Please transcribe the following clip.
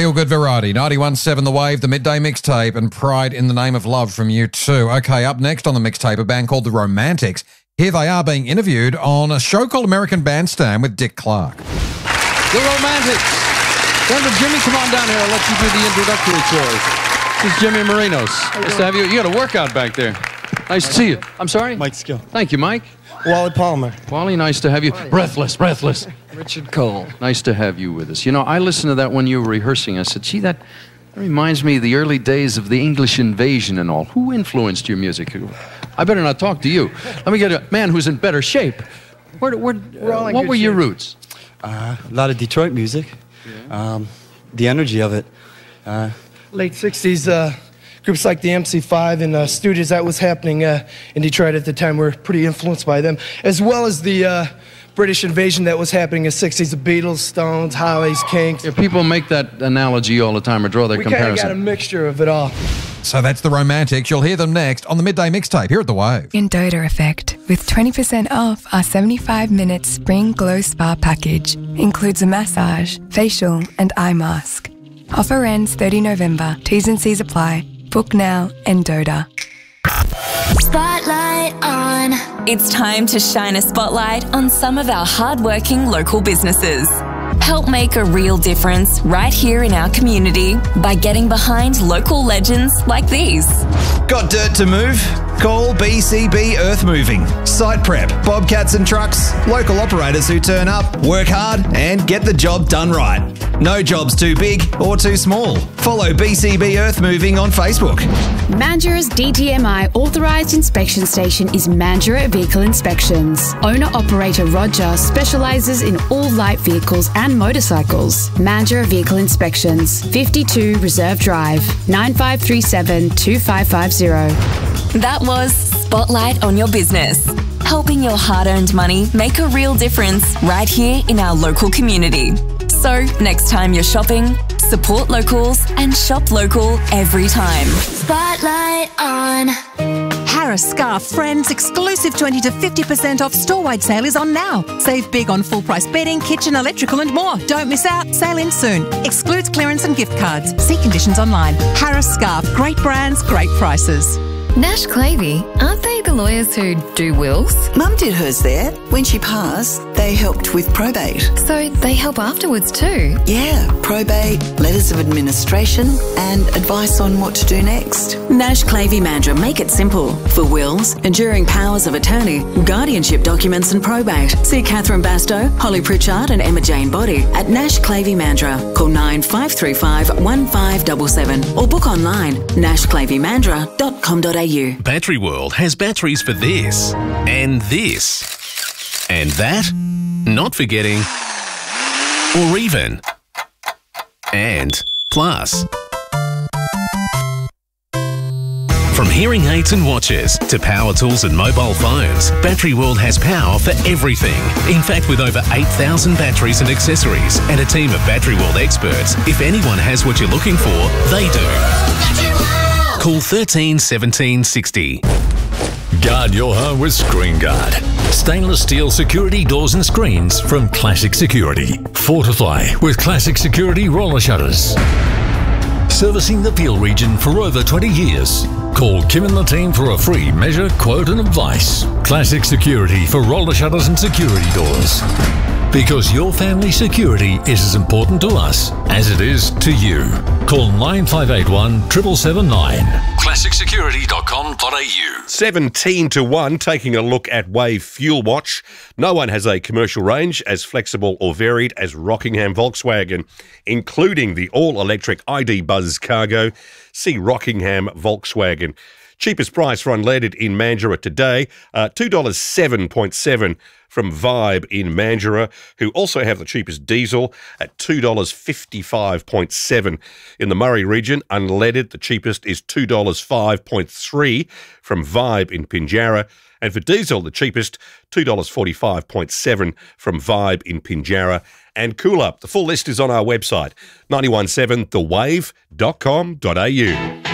feel-good variety. 91.7 The Wave, the Midday Mixtape, and Pride in the Name of Love from U2. Okay, up next on the mixtape, a band called The Romantics. Here they are being interviewed on a show called American Bandstand with Dick Clark. The Romantics. Denver, Jimmy, come on down here. I'll let you do the introductory chores. This is Jimmy Marinos. Nice to have you. You got a workout back there. Nice to see you. I'm sorry? Mike Skill. Thank you, Mike. Wally Palmer. Wally, nice to have you. Breathless. Richard Cole. Nice to have you with us. You know, I listened to that when you were rehearsing. I said, gee, that reminds me of the early days of the English invasion and all. Who influenced your music? I better not talk to you. Let me get a man who's in better shape. What were your roots? A lot of Detroit music. Yeah. The energy of it. Late 60s, groups like the MC5 and studios that was happening in Detroit at the time were pretty influenced by them, as well as the British invasion that was happening in the 60s, the Beatles, Stones, Hollies, Kinks. Yeah, people make that analogy all the time or draw that comparison. We kind of got a mixture of it all. So that's The Romantics. You'll hear them next on the Midday Mixtape here at The Wave. Endoda Effect, with 20% off our 75-minute Spring Glow Spa package. Includes a massage, facial and eye mask. Offer ends 30 November. T's and C's apply. Book now, Endoda. Spotlight on. It's time to shine a spotlight on some of our hardworking local businesses. Help make a real difference right here in our community by getting behind local legends like these. Got dirt to move? Call BCB Earth Moving. Site prep, bobcats and trucks, local operators who turn up, work hard and get the job done right. No job's too big or too small. Follow BCB Earth Moving on Facebook. Mandurah's DTMI authorised inspection station is Mandurah Vehicle Inspections. Owner-operator Roger specialises in all light vehicles and motorcycles. Mandurah Vehicle Inspections, 52 Reserve Drive, 9537 2550. That was Spotlight on Your Business, helping your hard-earned money make a real difference right here in our local community. So, next time you're shopping, support locals and shop local every time. Spotlight on. Harris Scarf Friends exclusive 20 to 50% off store-wide sale is on now. Save big on full-price bedding, kitchen, electrical and more. Don't miss out. Sale ends soon. Excludes clearance and gift cards. See conditions online. Harris Scarf. Great brands, great prices. Nash Clavey, aren't they the lawyers who do wills? Mum did hers there. When she passed, they helped with probate. So they help afterwards too? Yeah, probate, letters of administration and advice on what to do next. Nash Clavey Mandurah make it simple. For wills, enduring powers of attorney, guardianship documents and probate. See Catherine Bastow, Holly Pritchard and Emma Jane Body at Nash Clavey Mandurah. Call 9535 1577 or book online nashclaveymandurah.com.au. Battery World has batteries for this, and this, and that, not forgetting, or even, and plus. From hearing aids and watches to power tools and mobile phones, Battery World has power for everything. In fact, with over 8,000 batteries and accessories and a team of Battery World experts, if anyone has what you're looking for, they do. Call 13 17 60. Guard your home with Screen Guard. Stainless steel security doors and screens from Classic Security. Fortify with Classic Security roller shutters. Servicing the Peel region for over 20 years. Call Kim and the team for a free measure, quote and advice. Classic Security for roller shutters and security doors. Because your family security is as important to us as it is to you. Call 9581 7779. ClassicSecurity.com.au. 17 to 1, taking a look at Wave Fuel Watch. No one has a commercial range as flexible or varied as Rockingham Volkswagen, including the all-electric ID Buzz Cargo. See Rockingham Volkswagen. Cheapest price for unleaded in Mandurah today, $2.07.7 from Vibe in Mandurah, who also have the cheapest diesel at $2.55.7. In the Murray region, unleaded, the cheapest is $2.05.3 from Vibe in Pinjarra. And for diesel, the cheapest, $2.45.7 from Vibe in Pinjarra and Cool Up. The full list is on our website, 917thewave.com.au.